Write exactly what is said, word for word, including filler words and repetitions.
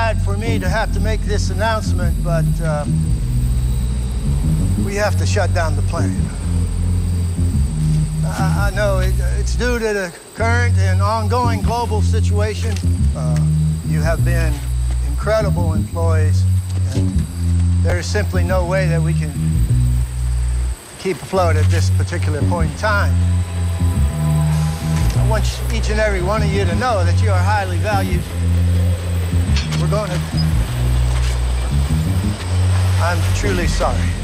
sad for me to have to make this announcement, but uh, we have to shut down the plant. I, I know it, it's due to the current and ongoing global situation. Uh, you have been incredible employees, and there's simply no way that we can keep afloat at this particular point in time. I want each and every one of you to know that you are highly valued. We're going to... I'm truly sorry.